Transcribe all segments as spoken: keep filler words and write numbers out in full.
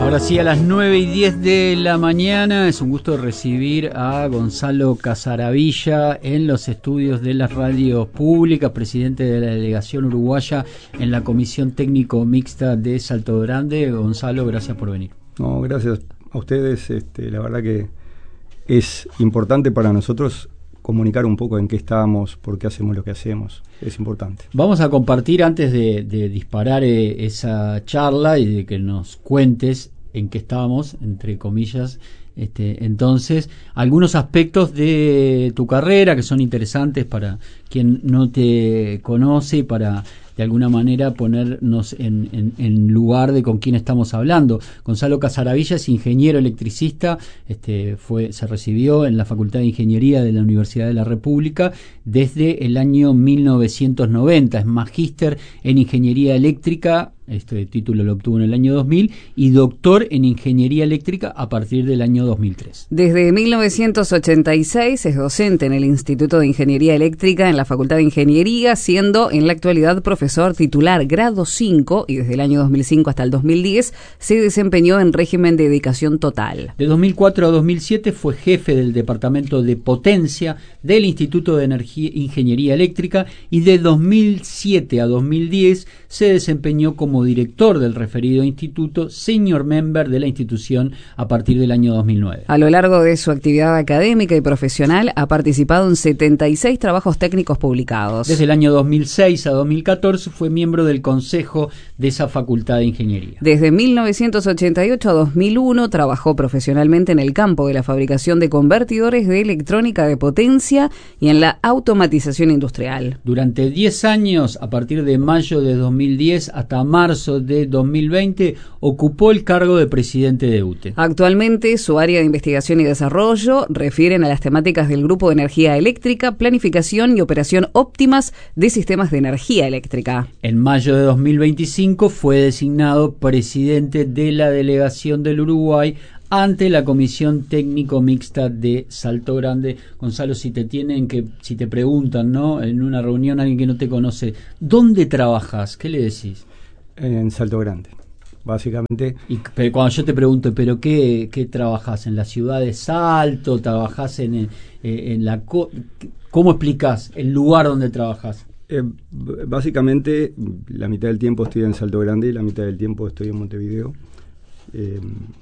Ahora sí, a las nueve y diez de la mañana es un gusto recibir a Gonzalo Casaravilla en los estudios de las radios públicas, presidente de la delegación uruguaya en la Comisión Técnico Mixta de Salto Grande. Gonzalo, gracias por venir. No, gracias a ustedes. Este, la verdad que es importante para nosotros comunicar un poco en qué estamos, por qué hacemos lo que hacemos. Es importante. Vamos a compartir, antes de, de disparar eh, esa charla y de que nos cuentes en qué estábamos, entre comillas, este, entonces, algunos aspectos de tu carrera que son interesantes para quien no te conoce y para de alguna manera ponernos en, en, en lugar de con quién estamos hablando. Gonzalo Casaravilla es ingeniero electricista, este, fue, se recibió en la Facultad de Ingeniería de la Universidad de la República desde el año mil novecientos noventa, es magíster en Ingeniería Eléctrica, este título lo obtuvo en el año dos mil, y doctor en Ingeniería Eléctrica a partir del año dos mil tres. Desde mil novecientos ochenta y seis es docente en el Instituto de Ingeniería Eléctrica en la Facultad de Ingeniería, siendo en la actualidad profesor titular grado cinco, y desde el año dos mil cinco hasta el dos mil diez se desempeñó en régimen de dedicación total. De dos mil cuatro a dos mil siete fue jefe del Departamento de Potencia del Instituto de Energía, Ingeniería Eléctrica, y de dos mil siete a dos mil diez se desempeñó como director del referido instituto, senior member de la institución a partir del año dos mil nueve. A lo largo de su actividad académica y profesional ha participado en setenta y seis trabajos técnicos publicados. Desde el año dos mil seis a dos mil catorce fue miembro del consejo de esa Facultad de Ingeniería. Desde mil novecientos ochenta y ocho a dos mil uno trabajó profesionalmente en el campo de la fabricación de convertidores de electrónica de potencia y en la automatización industrial. Durante diez años, a partir de mayo de dos mil diez hasta marzo de dos mil veinte, ocupó el cargo de presidente de U T E. Actualmente, su área de investigación y desarrollo refieren a las temáticas del Grupo de Energía Eléctrica, planificación y operación óptimas de sistemas de energía eléctrica. En mayo de dos mil veinticinco fue designado presidente de la delegación del Uruguay ante la Comisión Técnico Mixta de Salto Grande. Gonzalo, si te tienen que, si te preguntan, ¿no?, en una reunión alguien que no te conoce, ¿dónde trabajas? ¿Qué le decís? En Salto Grande, básicamente. Y pero cuando yo te pregunto, ¿pero qué, qué trabajás? ¿En la ciudad de Salto? ¿Trabajás en, en, en la... Co ¿Cómo explicás el lugar donde trabajás? Eh, básicamente, la mitad del tiempo estoy en Salto Grande y la mitad del tiempo estoy en Montevideo. Eh,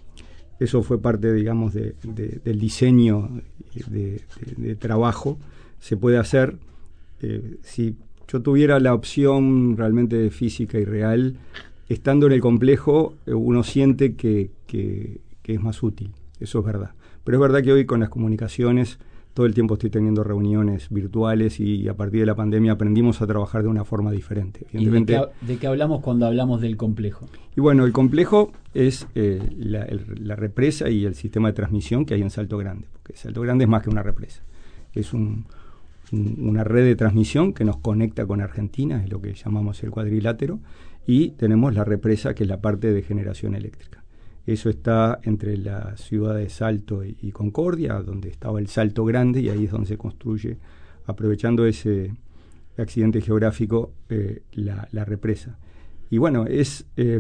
eso fue parte, digamos, de, de, del diseño de, de, de trabajo. Se puede hacer. Eh, si yo tuviera la opción realmente física y real, estando en el complejo, uno siente que, que, que es más útil. Eso es verdad. Pero es verdad que hoy con las comunicaciones todo el tiempo estoy teniendo reuniones virtuales y a partir de la pandemia aprendimos a trabajar de una forma diferente. ¿Y de qué, de qué hablamos cuando hablamos del complejo? Y bueno, el complejo es eh, la, el, la represa y el sistema de transmisión que hay en Salto Grande, porque Salto Grande es más que una represa. Es un, un, una red de transmisión que nos conecta con Argentina, es lo que llamamos el cuadrilátero, y tenemos la represa, que es la parte de generación eléctrica. Eso está entre la ciudad de Salto y, y Concordia, donde estaba el Salto Grande, y ahí es donde se construye, aprovechando ese accidente geográfico, eh, la, la represa. Y bueno, es, eh,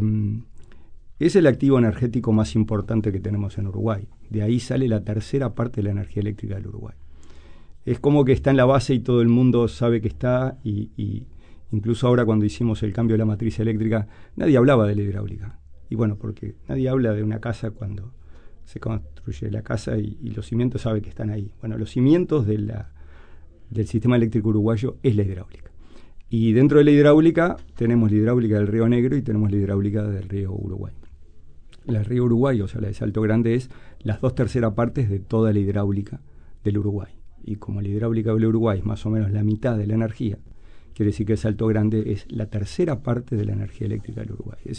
es el activo energético más importante que tenemos en Uruguay. De ahí sale la tercera parte de la energía eléctrica del Uruguay. Es como que está en la base y todo el mundo sabe que está, y, y incluso ahora cuando hicimos el cambio de la matriz eléctrica, nadie hablaba de la hidráulica. Y bueno, porque nadie habla de una casa cuando se construye la casa y, y los cimientos sabe que están ahí. Bueno, los cimientos de la, del sistema eléctrico uruguayo es la hidráulica. Y dentro de la hidráulica tenemos la hidráulica del Río Negro y tenemos la hidráulica del Río Uruguay. La Río Uruguay, o sea, la de Salto Grande, es las dos terceras partes de toda la hidráulica del Uruguay. Y como la hidráulica del Uruguay es más o menos la mitad de la energía, quiere decir que Salto Grande es la tercera parte de la energía eléctrica del Uruguay. Es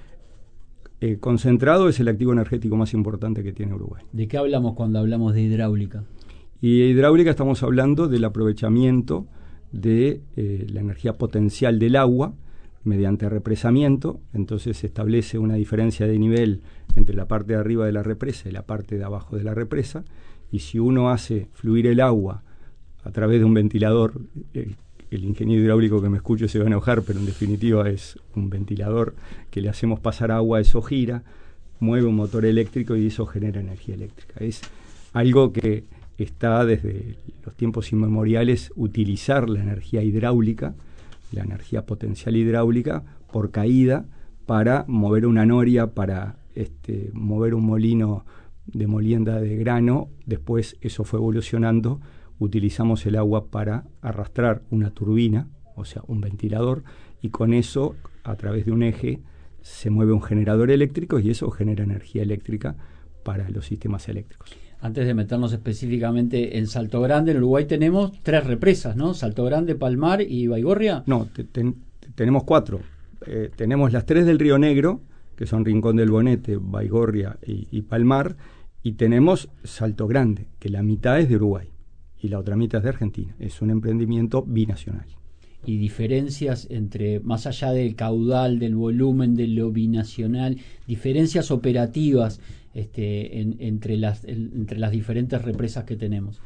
Eh, concentrado, es el activo energético más importante que tiene Uruguay. ¿De qué hablamos cuando hablamos de hidráulica? Y de hidráulica estamos hablando del aprovechamiento de eh, la energía potencial del agua mediante represamiento. Entonces se establece una diferencia de nivel entre la parte de arriba de la represa y la parte de abajo de la represa, y si uno hace fluir el agua a través de un ventilador, eh, el ingeniero hidráulico que me escuche se va a enojar, pero en definitiva es un ventilador que le hacemos pasar agua, eso gira, mueve un motor eléctrico y eso genera energía eléctrica. Es algo que está desde los tiempos inmemoriales, utilizar la energía hidráulica, la energía potencial hidráulica, por caída, para mover una noria, para este, mover un molino de molienda de grano. Después eso fue evolucionando, utilizamos el agua para arrastrar una turbina, o sea, un ventilador, y con eso, a través de un eje, se mueve un generador eléctrico y eso genera energía eléctrica para los sistemas eléctricos. Antes de meternos específicamente en Salto Grande, en Uruguay tenemos tres represas, ¿no? Salto Grande, Palmar y Baigorria. No, te, te, tenemos cuatro. Eh, tenemos las tres del Río Negro, que son Rincón del Bonete, Baigorria y, y Palmar, y tenemos Salto Grande, que la mitad es de Uruguay y la otra mitad es de Argentina. Es un emprendimiento binacional. Y diferencias entre, más allá del caudal, del volumen, de lo binacional, diferencias operativas este, en, entre, las, en, entre las diferentes represas que tenemos.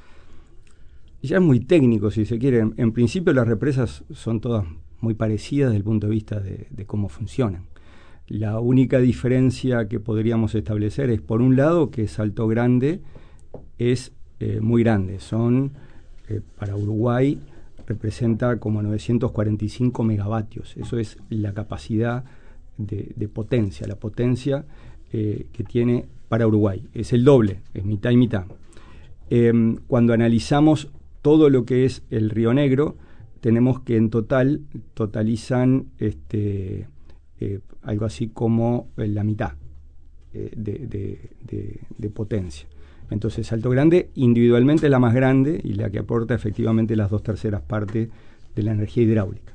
Ya es muy técnico, si se quiere. En, en principio las represas son todas muy parecidas desde el punto de vista de, de cómo funcionan. La única diferencia que podríamos establecer es, por un lado, que Salto Grande es eh, muy grande. Son, eh, para Uruguay, representa como novecientos cuarenta y cinco megavatios. Eso es la capacidad de, de potencia, la potencia eh, que tiene para Uruguay. Es el doble, es mitad y mitad. Eh, cuando analizamos todo lo que es el Río Negro, tenemos que en total totalizan este, eh, algo así como la mitad eh, de, de, de, de potencia. Entonces Salto Grande individualmente es la más grande y la que aporta efectivamente las dos terceras partes de la energía hidráulica.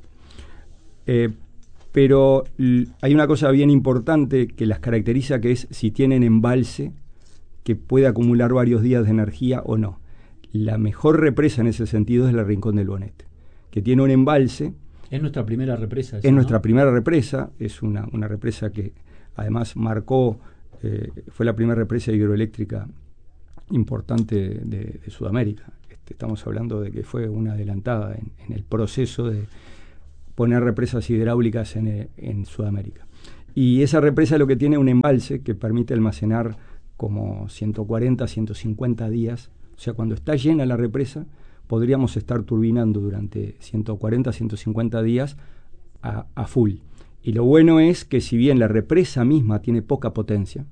Eh, pero l- hay una cosa bien importante que las caracteriza, que es si tienen embalse que puede acumular varios días de energía o no. La mejor represa en ese sentido es la Rincón del Bonete, que tiene un embalse. Es nuestra primera represa. Esa, es ¿no? nuestra primera represa, es una, una represa que además marcó, eh, fue la primera represa hidroeléctrica importante de, de Sudamérica. Este, estamos hablando de que fue una adelantada en, en el proceso de poner represas hidráulicas en, en Sudamérica. Y esa represa lo que tiene es un embalse que permite almacenar como ciento cuarenta, ciento cincuenta días. O sea, cuando está llena la represa, podríamos estar turbinando durante ciento cuarenta, ciento cincuenta días a, a full. Y lo bueno es que si bien la represa misma tiene poca potencia,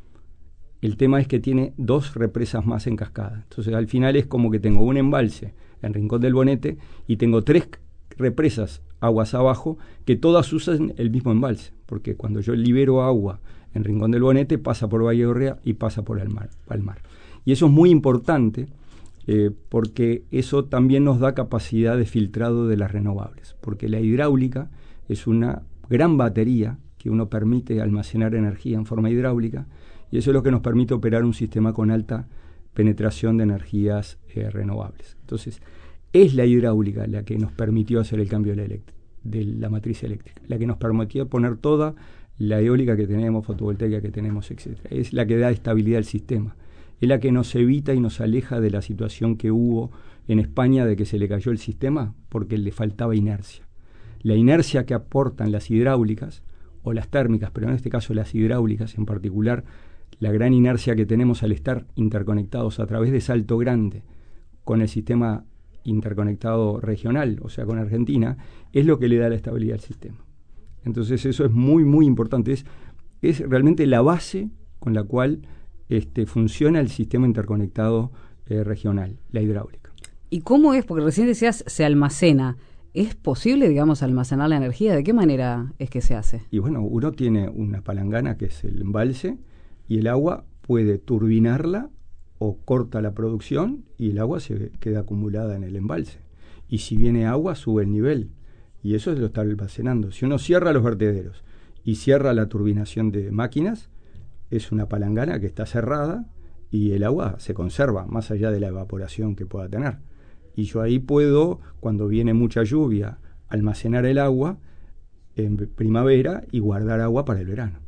el tema es que tiene dos represas más en cascada. Entonces, al final es como que tengo un embalse en Rincón del Bonete y tengo tres represas aguas abajo que todas usan el mismo embalse, porque cuando yo libero agua en Rincón del Bonete pasa por Baigorria y pasa por el mar, Palmar. Y eso es muy importante eh, porque eso también nos da capacidad de filtrado de las renovables, porque la hidráulica es una gran batería que uno permite almacenar energía en forma hidráulica. Y eso es lo que nos permite operar un sistema con alta penetración de energías eh, renovables. Entonces, es la hidráulica la que nos permitió hacer el cambio de la, de la matriz eléctrica, la que nos permitió poner toda la eólica que tenemos, fotovoltaica que tenemos, etcétera. Es la que da estabilidad al sistema. Es la que nos evita y nos aleja de la situación que hubo en España de que se le cayó el sistema porque le faltaba inercia. La inercia que aportan las hidráulicas, o las térmicas, pero en este caso las hidráulicas en particular, la gran inercia que tenemos al estar interconectados a través de Salto Grande con el sistema interconectado regional, o sea, con Argentina, es lo que le da la estabilidad al sistema. Entonces eso es muy, muy importante. Es, es realmente la base con la cual este, funciona el sistema interconectado eh, regional, la hidráulica. ¿Y cómo es? Porque recién decías, se almacena. ¿Es posible, digamos, almacenar la energía? ¿De qué manera es que se hace? Y bueno, uno tiene una palangana que es el embalse, y el agua puede turbinarla o corta la producción y el agua se queda acumulada en el embalse. Y si viene agua, sube el nivel. Y eso lo está almacenando. Si uno cierra los vertederos y cierra la turbinación de máquinas, es una palangana que está cerrada y el agua se conserva, más allá de la evaporación que pueda tener. Y yo ahí puedo, cuando viene mucha lluvia, almacenar el agua en primavera y guardar agua para el verano.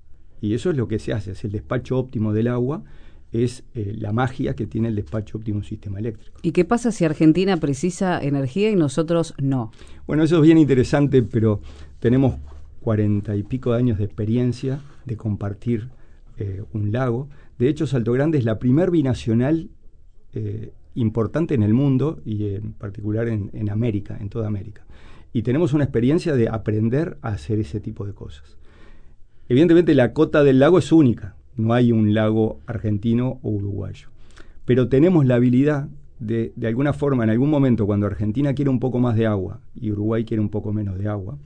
Y eso es lo que se hace, es el despacho óptimo del agua, es eh, la magia que tiene el despacho óptimo de un sistema eléctrico. ¿Y qué pasa si Argentina precisa energía y nosotros no? Bueno, eso es bien interesante, pero tenemos cuarenta y pico de años de experiencia de compartir eh, un lago. De hecho, Salto Grande es la primer binacional eh, importante en el mundo y en particular en, en América, en toda América. Y tenemos una experiencia de aprender a hacer ese tipo de cosas. Evidentemente la cota del lago es única, no hay un lago argentino o uruguayo, pero tenemos la habilidad de, de alguna forma, en algún momento, cuando Argentina quiere un poco más de agua y Uruguay quiere un poco menos de agua,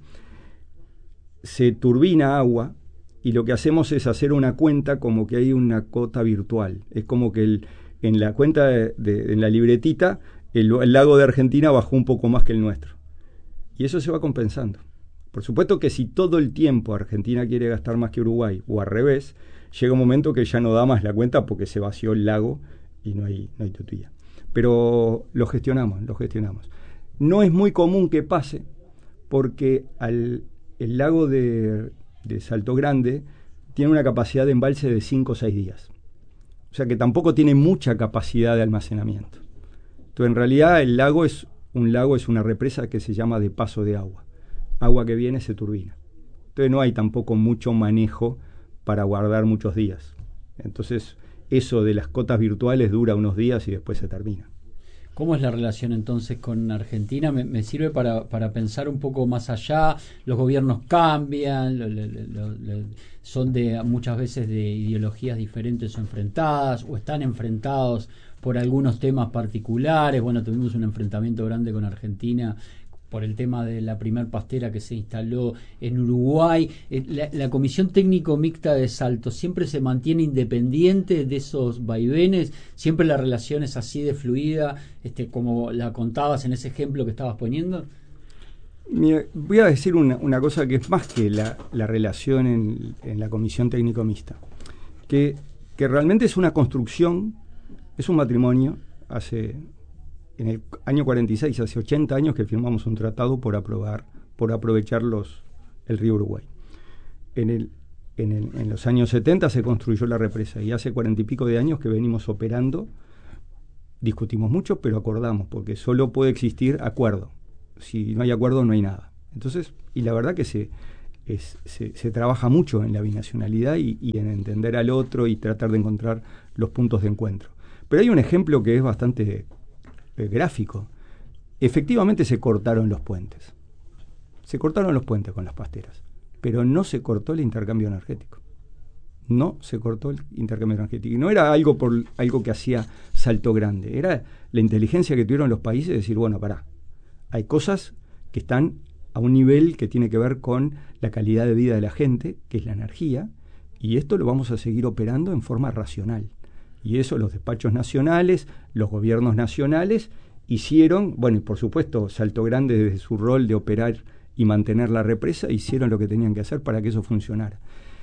se turbina agua y lo que hacemos es hacer una cuenta como que hay una cota virtual. Es como que el, en la cuenta, de, de, en la libretita, el, el lago de Argentina bajó un poco más que el nuestro. Y eso se va compensando. Por supuesto que si todo el tiempo Argentina quiere gastar más que Uruguay, o al revés, llega un momento que ya no da más la cuenta porque se vació el lago y no hay, no hay tutía. Pero lo gestionamos, lo gestionamos. No es muy común que pase porque al, el lago de, de Salto Grande tiene una capacidad de embalse de cinco o seis días. O sea que tampoco tiene mucha capacidad de almacenamiento. Entonces, en realidad, el lago es un lago, es una represa que se llama de paso de agua. Agua que viene se turbina. Entonces no hay tampoco mucho manejo para guardar muchos días. Entonces eso de las cotas virtuales dura unos días y después se termina. ¿Cómo es la relación entonces con Argentina? Me, me sirve para, para pensar un poco más allá. Los gobiernos cambian, lo, lo, lo, lo, son de muchas veces de ideologías diferentes o enfrentadas, o están enfrentados por algunos temas particulares. Bueno, tuvimos un enfrentamiento grande con Argentina por el tema de la primer pastera que se instaló en Uruguay. La, la Comisión Técnico Mixta de Salto siempre se mantiene independiente de esos vaivenes, siempre la relación es así de fluida, este, como la contabas en ese ejemplo que estabas poniendo. Mira, voy a decir una, una cosa que es más que la, la relación en, en la Comisión Técnico Mixta, que, que realmente es una construcción, es un matrimonio. Hace en el año cuarenta y seis, hace ochenta años que firmamos un tratado por aprobar, por aprovechar los, el río Uruguay. En, el, en, el, en los años setenta se construyó la represa y hace cuarenta y pico de años que venimos operando. Discutimos mucho, pero acordamos, porque solo puede existir acuerdo. Si no hay acuerdo, no hay nada. Entonces, y la verdad que se, es, se, se trabaja mucho en la binacionalidad y, y en entender al otro y tratar de encontrar los puntos de encuentro. Pero hay un ejemplo que es bastante gráfico. Efectivamente se cortaron los puentes. Se cortaron los puentes con las pasteras, pero no se cortó el intercambio energético. No se cortó el intercambio energético. Y no era algo por algo que hacía Salto Grande. Era la inteligencia que tuvieron los países de decir, bueno, pará, hay cosas que están a un nivel que tiene que ver con la calidad de vida de la gente, que es la energía, y esto lo vamos a seguir operando en forma racional. Y eso los despachos nacionales, los gobiernos nacionales hicieron, bueno, y por supuesto Salto Grande desde su rol de operar y mantener la represa, hicieron lo que tenían que hacer para que eso funcionara.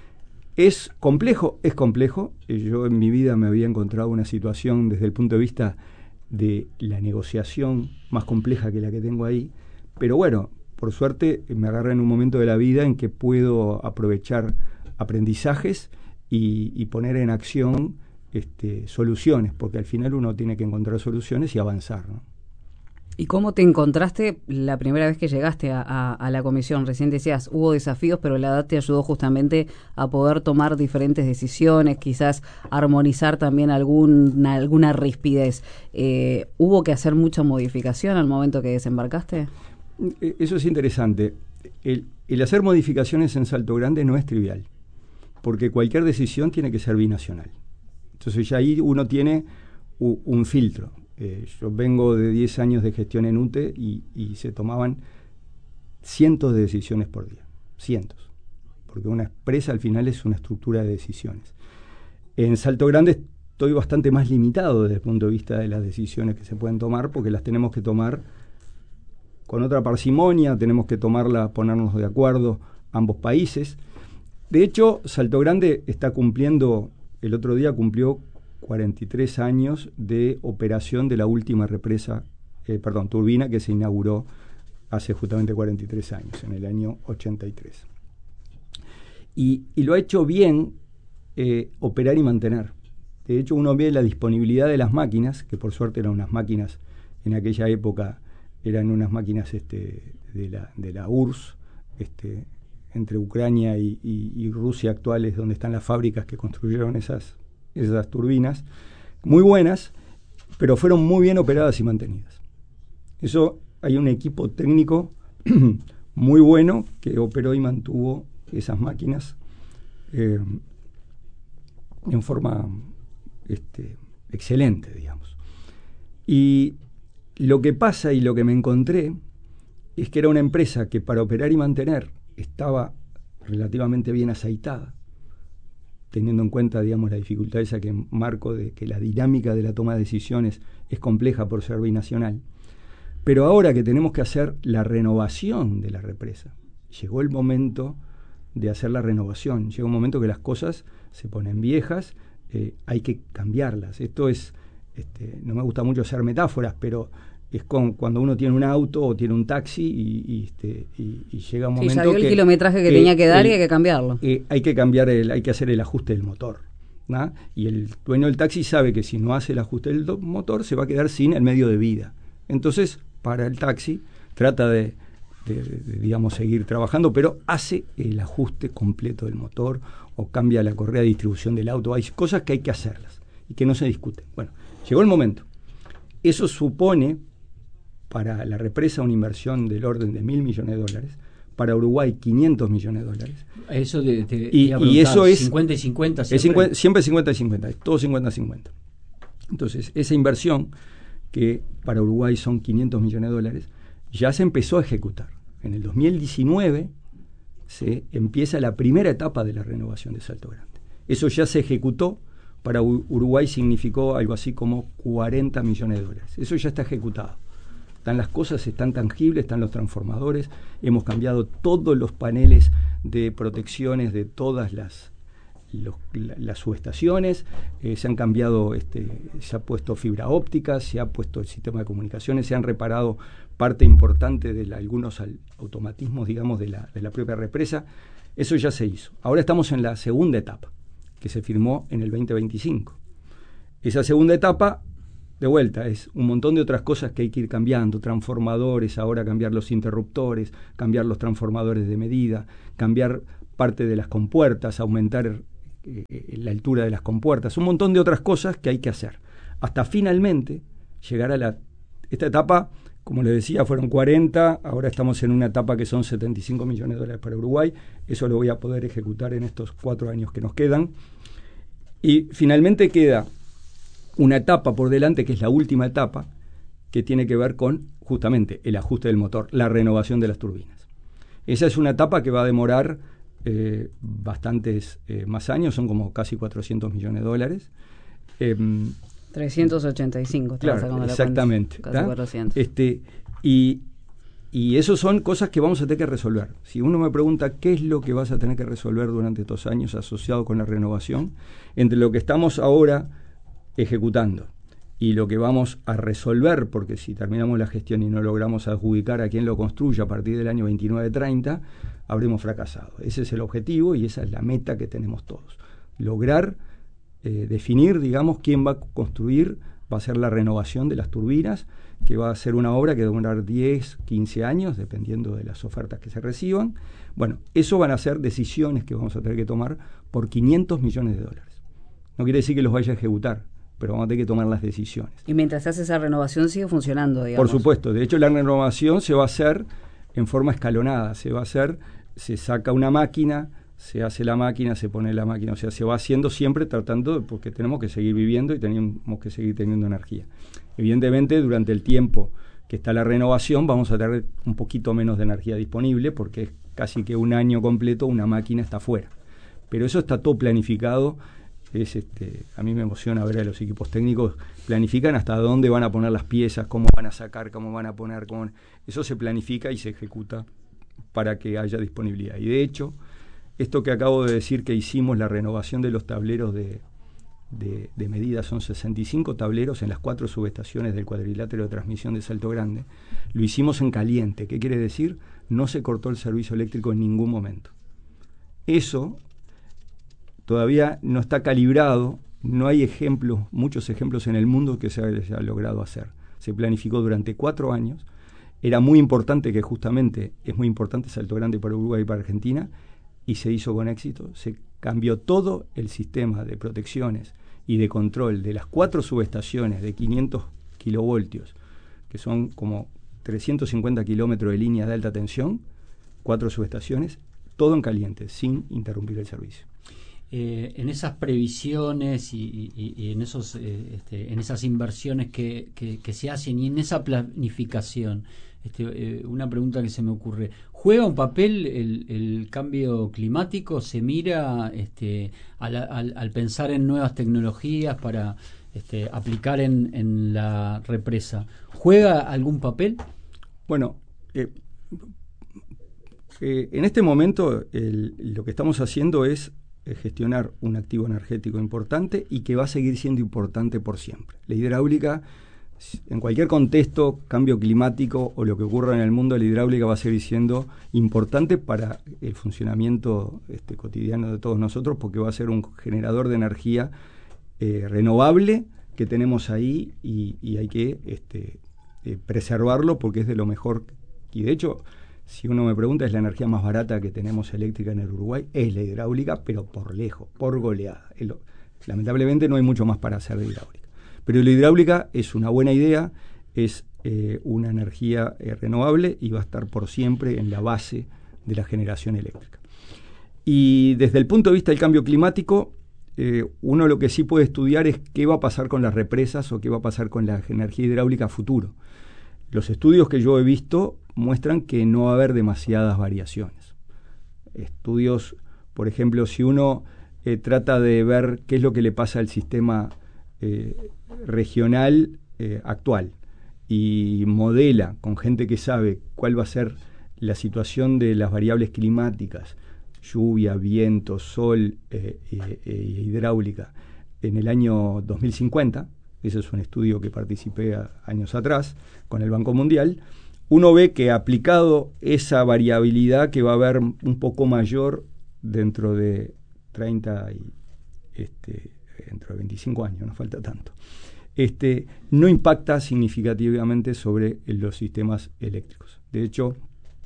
¿Es complejo? Es complejo. Yo en mi vida me había encontrado una situación desde el punto de vista de la negociación más compleja que la que tengo ahí, pero bueno, por suerte me agarré en un momento de la vida en que puedo aprovechar aprendizajes y, y poner en acción Este, soluciones, porque al final uno tiene que encontrar soluciones y avanzar, ¿no? ¿Y cómo te encontraste la primera vez que llegaste a, a, a la comisión? Recién decías, hubo desafíos, pero la edad te ayudó justamente a poder tomar diferentes decisiones, quizás armonizar también algún, alguna rispidez. Eh, ¿Hubo que hacer mucha modificación al momento que desembarcaste? Eso es interesante. El, el hacer modificaciones en Salto Grande no es trivial, porque cualquier decisión tiene que ser binacional. Entonces ya ahí uno tiene u, un filtro. Eh, yo vengo de diez años de gestión en U T E y, y se tomaban cientos de decisiones por día. Cientos. Porque una empresa al final es una estructura de decisiones. En Salto Grande estoy bastante más limitado desde el punto de vista de las decisiones que se pueden tomar, porque las tenemos que tomar con otra parsimonia, tenemos que tomarla, ponernos de acuerdo ambos países. De hecho, Salto Grande está cumpliendo... El otro día cumplió cuarenta y tres años de operación de la última represa, eh, perdón, turbina que se inauguró hace justamente cuarenta y tres años, en el año ochenta y tres. Y, y lo ha hecho bien eh, operar y mantener. De hecho, uno ve la disponibilidad de las máquinas, que por suerte eran unas máquinas, en aquella época eran unas máquinas este, de, la, de la U R S S, este, entre Ucrania y, y, y Rusia actuales, donde están las fábricas que construyeron esas, esas turbinas, muy buenas, pero fueron muy bien operadas y mantenidas. Eso, hay un equipo técnico muy bueno que operó y mantuvo esas máquinas eh, en forma este, excelente, digamos. Y lo que pasa y lo que me encontré es que era una empresa que para operar y mantener estaba relativamente bien aceitada, teniendo en cuenta, digamos, la dificultad esa que marco de que la dinámica de la toma de decisiones es compleja por ser binacional. Pero ahora que tenemos que hacer la renovación de la represa, llegó el momento de hacer la renovación. Llega un momento que las cosas se ponen viejas, eh, hay que cambiarlas. Esto es, este, no me gusta mucho hacer metáforas, pero es con, cuando uno tiene un auto o tiene un taxi y, y, este, y, y llega un sí, momento ya dio que... el kilometraje que eh, tenía que dar el, y hay que cambiarlo. Eh, hay que cambiar, el, hay que hacer el ajuste del motor, ¿no? Y el dueño del taxi sabe que si no hace el ajuste del do- motor se va a quedar sin el medio de vida. Entonces, para el taxi, trata de, de, de, de, digamos, seguir trabajando, pero hace el ajuste completo del motor o cambia la correa de distribución del auto. Hay cosas que hay que hacerlas y que no se discuten. Bueno, llegó el momento. Eso supone para la represa una inversión del orden de mil millones de dólares, para Uruguay quinientos millones de dólares. Eso de, de, y, y eso es cincuenta y cincuenta siempre. Es cincuenta, siempre cincuenta y cincuenta, es todo cincuenta a cincuenta. Entonces, esa inversión, que para Uruguay son quinientos millones de dólares, ya se empezó a ejecutar. En el dos mil diecinueve se empieza la primera etapa de la renovación de Salto Grande. Eso ya se ejecutó. Para Uruguay significó algo así como cuarenta millones de dólares. Eso ya está ejecutado. Están las cosas, están tangibles, están los transformadores. Hemos cambiado todos los paneles de protecciones de todas las, los, la, las subestaciones. Eh, se han cambiado, este, se ha puesto fibra óptica, se ha puesto el sistema de comunicaciones, se han reparado parte importante de la, algunos al, automatismos, digamos, de la, de la propia represa. Eso ya se hizo. Ahora estamos en la segunda etapa, que se firmó en el veinte veinticinco. Esa segunda etapa, de vuelta, es un montón de otras cosas que hay que ir cambiando, transformadores, ahora cambiar los interruptores, cambiar los transformadores de medida, cambiar parte de las compuertas, aumentar eh, la altura de las compuertas, un montón de otras cosas que hay que hacer. Hasta finalmente llegar a la... Esta etapa, como les decía, fueron cuarenta, ahora estamos en una etapa que son setenta y cinco millones de dólares para Uruguay, eso lo voy a poder ejecutar en estos cuatro años que nos quedan. Y finalmente queda una etapa por delante, que es la última etapa, que tiene que ver con justamente el ajuste del motor, la renovación de las turbinas. Esa es una etapa que va a demorar eh, bastantes eh, más años, son como casi cuatrocientos millones de dólares. Eh, trescientos ochenta y cinco, claro, sacando exactamente. La casi cuatrocientos. Este, y, y eso son cosas que vamos a tener que resolver. Si uno me pregunta qué es lo que vas a tener que resolver durante estos años asociado con la renovación, entre lo que estamos ahora ejecutando y lo que vamos a resolver, porque si terminamos la gestión y no logramos adjudicar a quien lo construya a partir del año veintinueve treinta, habremos fracasado. Ese es el objetivo y esa es la meta que tenemos todos. Lograr eh, definir, digamos, quién va a construir, va a ser la renovación de las turbinas, que va a ser una obra que va a durar diez, quince años, dependiendo de las ofertas que se reciban. Bueno, eso van a ser decisiones que vamos a tener que tomar por quinientos millones de dólares. No quiere decir que los vaya a ejecutar, pero vamos a tener que tomar las decisiones. Y mientras se hace esa renovación sigue funcionando, digamos. Por supuesto. De hecho, la renovación se va a hacer en forma escalonada. Se va a hacer, se saca una máquina, se hace la máquina, se pone la máquina. O sea, se va haciendo siempre tratando, porque tenemos que seguir viviendo y tenemos que seguir teniendo energía. Evidentemente, durante el tiempo que está la renovación, vamos a tener un poquito menos de energía disponible, porque es casi que un año completo una máquina está fuera. Pero eso está todo planificado. Es este, a mí me emociona ver a los equipos técnicos, planifican hasta dónde van a poner las piezas, cómo van a sacar, cómo van a poner, cómo... eso se planifica y se ejecuta para que haya disponibilidad. Y de hecho, esto que acabo de decir que hicimos, la renovación de los tableros de, de, de medida, son sesenta y cinco tableros en las cuatro subestaciones del cuadrilátero de transmisión de Salto Grande, lo hicimos en caliente. ¿Qué quiere decir? No se cortó el servicio eléctrico en ningún momento. Eso todavía no está calibrado, no hay ejemplos, muchos ejemplos en el mundo que se haya logrado hacer. Se planificó durante cuatro años, era muy importante, que justamente es muy importante Salto Grande para Uruguay y para Argentina, y se hizo con éxito. Se cambió todo el sistema de protecciones y de control de las cuatro subestaciones de quinientos kilovoltios, que son como trescientos cincuenta kilómetros de línea de alta tensión, cuatro subestaciones, todo en caliente, sin interrumpir el servicio. Eh, en esas previsiones y, y, y en esos eh, este, en esas inversiones que, que, que se hacen y en esa planificación, este, eh, una pregunta que se me ocurre, ¿juega un papel el, el cambio climático? ¿Se mira este, al, al, al pensar en nuevas tecnologías para este, aplicar en, en la represa? ¿Juega algún papel? Bueno, eh, eh, en este momento el, lo que estamos haciendo es gestionar un activo energético importante y que va a seguir siendo importante por siempre. La hidráulica, en cualquier contexto, cambio climático o lo que ocurra en el mundo, la hidráulica va a seguir siendo importante para el funcionamiento este, cotidiano de todos nosotros, porque va a ser un generador de energía eh, renovable que tenemos ahí y, y hay que este, eh, preservarlo porque es de lo mejor. Y de hecho, si uno me pregunta, es la energía más barata que tenemos eléctrica en el Uruguay, es la hidráulica, pero por lejos, por goleada. Lo, lamentablemente no hay mucho más para hacer de hidráulica. Pero la hidráulica es una buena idea, es eh, una energía eh, renovable y va a estar por siempre en la base de la generación eléctrica. Y desde el punto de vista del cambio climático, eh, uno lo que sí puede estudiar es qué va a pasar con las represas o qué va a pasar con la energía hidráulica a futuro. Los estudios que yo he visto muestran que no va a haber demasiadas variaciones. Estudios, por ejemplo, si uno eh, trata de ver qué es lo que le pasa al sistema eh, regional eh, actual y modela con gente que sabe cuál va a ser la situación de las variables climáticas, lluvia, viento, sol, eh, eh, eh, hidráulica, en el año dos mil cincuenta, ese es un estudio que participé a, años atrás con el Banco Mundial, uno ve que aplicado esa variabilidad que va a haber un poco mayor dentro de treinta y este, dentro de veinticinco años, no falta tanto, este, no impacta significativamente sobre los sistemas eléctricos. De hecho,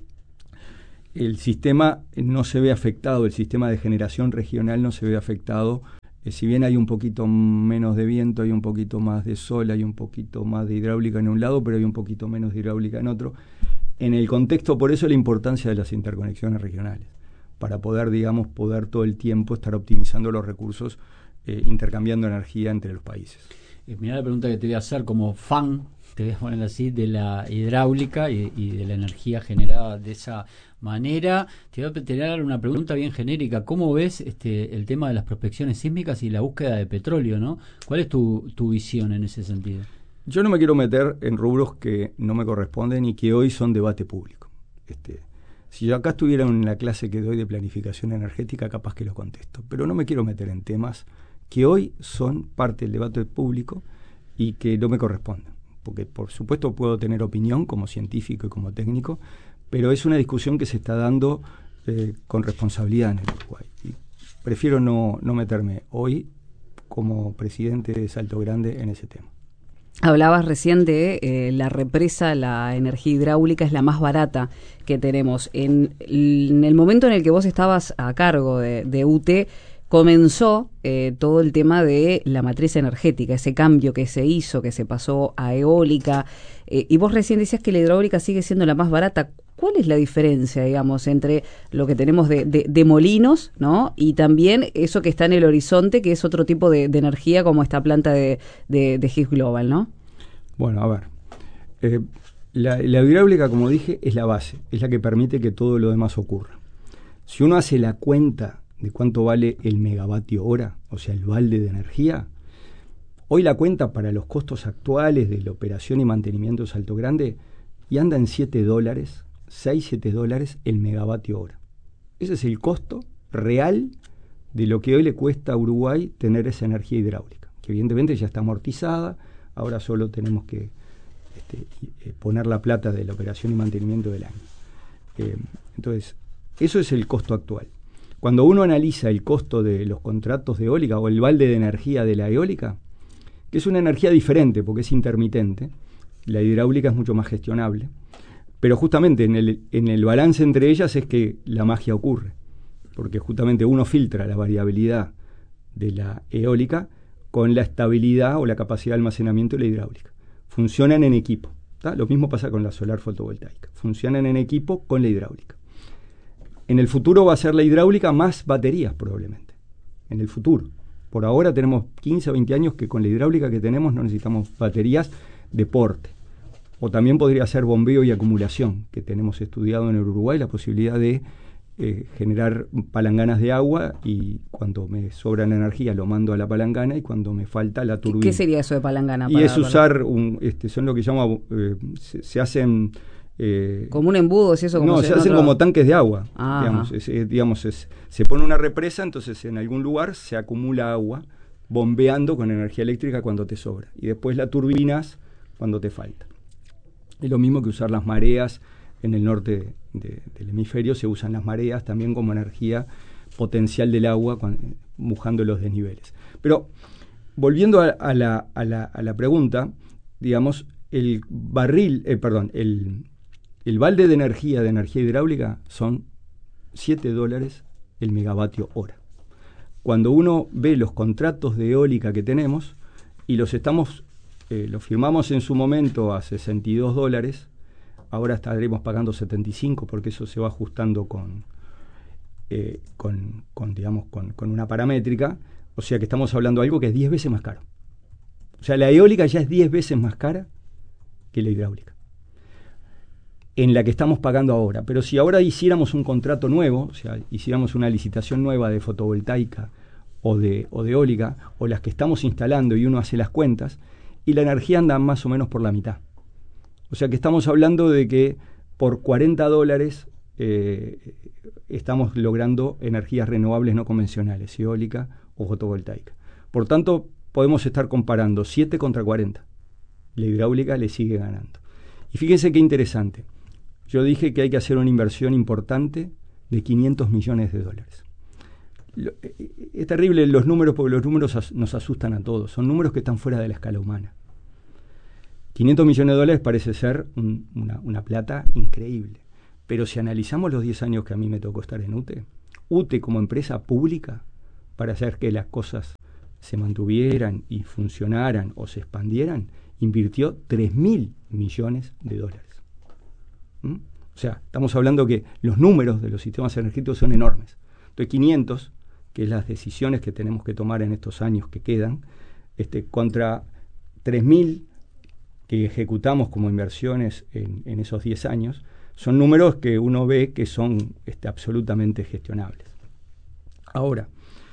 el sistema no se ve afectado, el sistema de generación regional no se ve afectado. Eh, si bien hay un poquito menos de viento, hay un poquito más de sol, hay un poquito más de hidráulica en un lado, pero hay un poquito menos de hidráulica en otro. En el contexto, por eso la importancia de las interconexiones regionales, para poder, digamos, poder todo el tiempo estar optimizando los recursos, eh, intercambiando energía entre los países. Eh, mirá la pregunta que te voy a hacer como fan, te voy a poner así, de la hidráulica y, y de la energía generada de esa manera. Te voy a tener una pregunta bien genérica. ¿Cómo ves este, el tema de las prospecciones sísmicas y la búsqueda de petróleo, ¿no? ¿Cuál es tu, tu visión en ese sentido? Yo no me quiero meter en rubros que no me corresponden y que hoy son debate público. Este, si yo acá estuviera en la clase que doy de planificación energética, capaz que lo contesto. Pero no me quiero meter en temas que hoy son parte del debate público y que no me corresponden. Porque por supuesto puedo tener opinión como científico y como técnico, pero es una discusión que se está dando eh, con responsabilidad en el Uruguay. Y prefiero no, no meterme hoy como presidente de Salto Grande en ese tema. Hablabas recién de eh, la represa, la energía hidráulica es la más barata que tenemos. En, en el momento en el que vos estabas a cargo de, de U T E, comenzó eh, todo el tema de la matriz energética, ese cambio que se hizo, que se pasó a eólica, eh, y vos recién decías que la hidráulica sigue siendo la más barata. ¿Cuál es la diferencia, digamos, entre lo que tenemos de, de, de molinos, ¿no? Y también eso que está en el horizonte, que es otro tipo de, de energía, como esta planta de, de, de High Global, ¿no? Bueno, a ver, eh, la, la hidráulica, como dije, es la base, es la que permite que todo lo demás ocurra. Si uno hace la cuenta de cuánto vale el megavatio hora, o sea, el balde de energía, hoy la cuenta para los costos actuales de la operación y mantenimiento de Salto Grande y anda en siete dólares, seis, siete dólares el megavatio hora. Ese es el costo real de lo que hoy le cuesta a Uruguay tener esa energía hidráulica, que evidentemente ya está amortizada, ahora solo tenemos que este, eh, poner la plata de la operación y mantenimiento del año. Eh, entonces, eso es el costo actual. Cuando uno analiza el costo de los contratos de eólica o el balde de energía de la eólica, que es una energía diferente porque es intermitente, la hidráulica es mucho más gestionable, Pero justamente en el, en el balance entre ellas es que la magia ocurre, porque justamente uno filtra la variabilidad de la eólica con la estabilidad o la capacidad de almacenamiento de la hidráulica. Funcionan en equipo, ¿tá? Lo mismo pasa con la solar fotovoltaica. Funcionan en equipo con la hidráulica. En el futuro va a ser la hidráulica más baterías probablemente. En el futuro. Por ahora tenemos quince o veinte años que con la hidráulica que tenemos no necesitamos baterías de porte. O también podría ser bombeo y acumulación, que tenemos estudiado en el Uruguay la posibilidad de eh, generar palanganas de agua y cuando me sobra la energía lo mando a la palangana y cuando me falta la turbina. ¿Qué sería eso de palangana? Y para, es usar, un, este, son lo que llama, eh, se, se hacen... Eh, como un embudo, ¿sí? Eso como no, se, se hacen otro... como tanques de agua. Ah, digamos, es, es, digamos es, se pone una represa, entonces en algún lugar se acumula agua bombeando con energía eléctrica cuando te sobra. Y después la turbinas cuando te falta. Es lo mismo que usar las mareas. En el norte de, de, del hemisferio se usan las mareas también como energía potencial del agua, cuando, mojando los desniveles. Pero volviendo a, a, la, a, la, a la pregunta, digamos, el barril, eh, perdón, el, el balde de energía, de energía hidráulica, son siete dólares el megavatio hora. Cuando uno ve los contratos de eólica que tenemos y los estamos... Eh, lo firmamos en su momento a sesenta y dos dólares, ahora estaremos pagando setenta y cinco porque eso se va ajustando con, eh, con, con, digamos, con, con una paramétrica, o sea que estamos hablando de algo que es diez veces más caro. O sea, la eólica ya es diez veces más cara que la hidráulica, en la que estamos pagando ahora. Pero si ahora hiciéramos un contrato nuevo, o sea, hiciéramos una licitación nueva de fotovoltaica o de, o de eólica, o las que estamos instalando y uno hace las cuentas, y la energía anda más o menos por la mitad. O sea que estamos hablando de que por cuarenta dólares eh, estamos logrando energías renovables no convencionales, eólica o fotovoltaica. Por tanto, podemos estar comparando siete contra cuarenta. La hidráulica le sigue ganando. Y fíjense qué interesante. Yo dije que hay que hacer una inversión importante de quinientos millones de dólares. Lo, es terrible los números porque los números as, nos asustan a todos. Son números que están fuera de la escala humana. quinientos millones de dólares parece ser un, una, una plata increíble. Pero si analizamos los diez años que a mí me tocó estar en UTE, UTE como empresa pública, para hacer que las cosas se mantuvieran y funcionaran o se expandieran, invirtió tres mil millones de dólares. ¿Mm? O sea, estamos hablando que los números de los sistemas energéticos son enormes. Entonces, quinientos, que es las decisiones que tenemos que tomar en estos años que quedan, este, contra tres mil que ejecutamos como inversiones en, en esos diez años, son números que uno ve que son este, absolutamente gestionables. Ahora,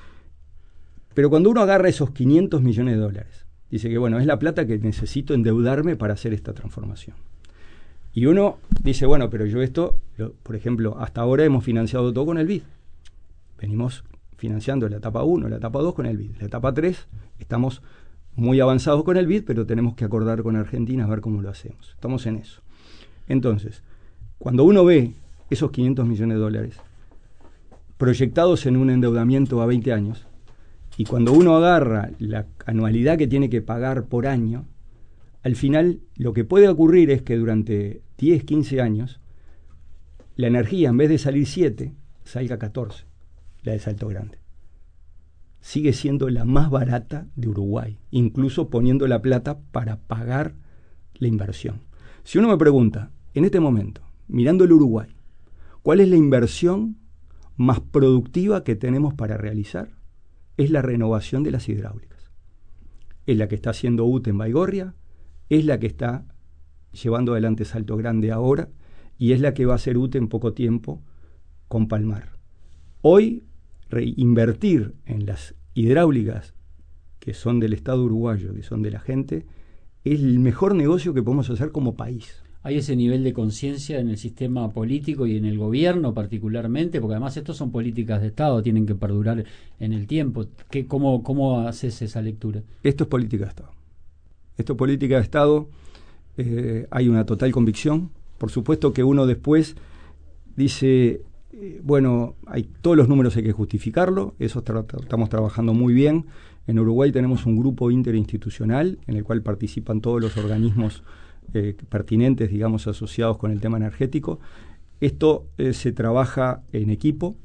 pero cuando uno agarra esos quinientos millones de dólares, dice que bueno, es la plata que necesito endeudarme para hacer esta transformación. Y uno dice, bueno, pero yo esto, lo, por ejemplo, hasta ahora hemos financiado todo con el B I D. Venimos financiando la etapa uno, la etapa dos con el B I D. La etapa tres, estamos muy avanzados con el B I D, pero tenemos que acordar con Argentina a ver cómo lo hacemos. Estamos en eso. Entonces, cuando uno ve esos quinientos millones de dólares proyectados en un endeudamiento a veinte años, y cuando uno agarra la anualidad que tiene que pagar por año, al final lo que puede ocurrir es que durante diez, quince años, la energía en vez de salir siete, salga catorce, la de Salto Grande. Sigue siendo la más barata de Uruguay, incluso poniendo la plata para pagar la inversión. Si uno me pregunta, en este momento, mirando el Uruguay, ¿cuál es la inversión más productiva que tenemos para realizar? Es la renovación de las hidráulicas. Es la que está haciendo UTE en Baigorria, es la que está llevando adelante Salto Grande ahora, y es la que va a hacer UTE en poco tiempo con Palmar. Hoy, reinvertir en las hidráulicas que son del Estado uruguayo, que son de la gente, es el mejor negocio que podemos hacer como país. ¿Hay ese nivel de conciencia en el sistema político y en el gobierno particularmente? Porque además estos son políticas de Estado, tienen que perdurar en el tiempo. ¿Qué, cómo, ¿Cómo haces esa lectura? Esto es política de Estado. Esto es política de Estado. Eh, hay una total convicción. Por supuesto que uno después dice, eh, bueno, hay todos los números hay que justificarlo. Eso tra- tra- estamos trabajando muy bien. En Uruguay tenemos un grupo interinstitucional en el cual participan todos los organismos eh, pertinentes, digamos, asociados con el tema energético. Esto eh, se trabaja en equipo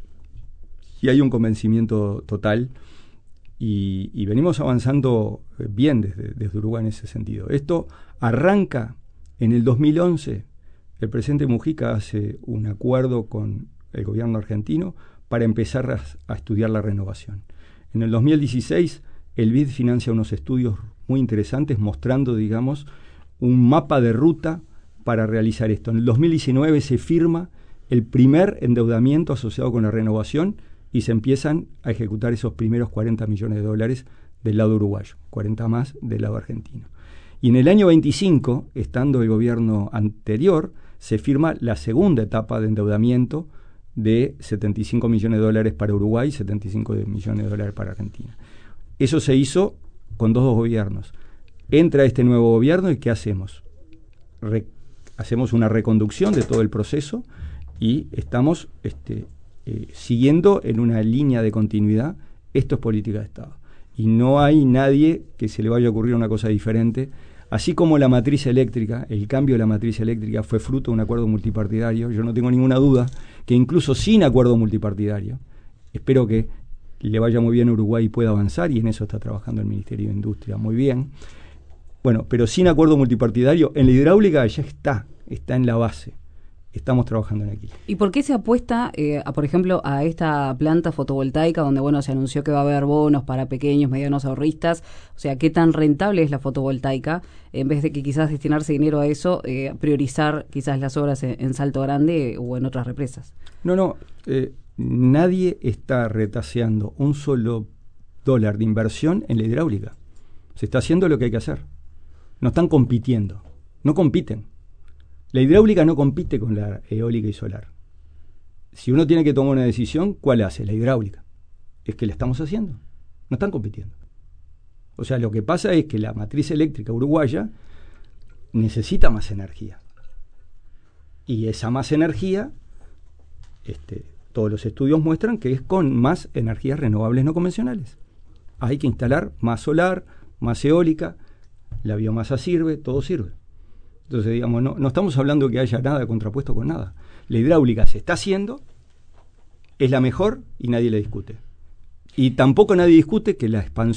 y hay un convencimiento total y, y venimos avanzando bien desde, desde Uruguay en ese sentido. Esto arranca en el dos mil once. El presidente Mujica hace un acuerdo con el gobierno argentino para empezar a, a estudiar la renovación. En el dos mil dieciséis, el B I D financia unos estudios muy interesantes mostrando, digamos, un mapa de ruta para realizar esto. En el dos mil diecinueve se firma el primer endeudamiento asociado con la renovación y se empiezan a ejecutar esos primeros cuarenta millones de dólares del lado uruguayo, cuarenta más del lado argentino. Y en el año veinticinco, estando el gobierno anterior, se firma la segunda etapa de endeudamiento de setenta y cinco millones de dólares para Uruguay y setenta y cinco millones de dólares para Argentina. Eso se hizo con dos gobiernos. Entra este nuevo gobierno y ¿qué hacemos? Re- hacemos una reconducción de todo el proceso y estamos este, eh, siguiendo en una línea de continuidad. Esto es política de Estado. Y no hay nadie que se le vaya a ocurrir una cosa diferente. Así como la matriz eléctrica, el cambio de la matriz eléctrica fue fruto de un acuerdo multipartidario, yo no tengo ninguna duda que incluso sin acuerdo multipartidario, espero que le vaya muy bien a Uruguay y pueda avanzar, y en eso está trabajando el Ministerio de Industria muy bien. Bueno, pero sin acuerdo multipartidario, en la hidráulica ya está, está en la base. Estamos trabajando en aquí. ¿Y por qué se apuesta, eh, a, por ejemplo, a esta planta fotovoltaica donde, bueno, se anunció que va a haber bonos para pequeños, medianos ahorristas? O sea, ¿qué tan rentable es la fotovoltaica? En vez de que quizás destinarse dinero a eso, eh, priorizar quizás las obras en, en Salto Grande o en otras represas. No, no, eh, nadie está retaseando un solo dólar de inversión en la hidráulica. Se está haciendo lo que hay que hacer. No están compitiendo, no compiten. La hidráulica no compite con la eólica y solar. Si uno tiene que tomar una decisión, ¿cuál hace? La hidráulica. Es que la estamos haciendo. No están compitiendo. O sea, lo que pasa es que la matriz eléctrica uruguaya necesita más energía. Y esa más energía, este, todos los estudios muestran que es con más energías renovables no convencionales. Hay que instalar más solar, más eólica, la biomasa sirve, todo sirve. Entonces, digamos, no, no estamos hablando que haya nada contrapuesto con nada. La hidráulica se está haciendo, es la mejor y nadie la discute. Y tampoco nadie discute que la expansión